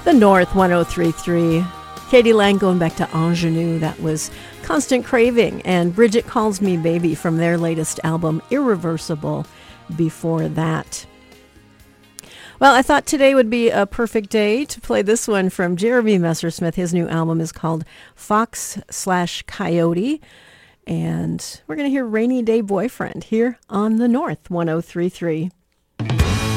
The North 103.3. Katie Lang going back to Ingenue. That was Constant Craving and Bridget Calls Me Baby from their latest album, Irreversible, before that. Well, I thought today would be a perfect day to play this one from Jeremy Messersmith. His new album is called Fox/Coyote. And we're going to hear Rainy Day Boyfriend here on the North 103.3.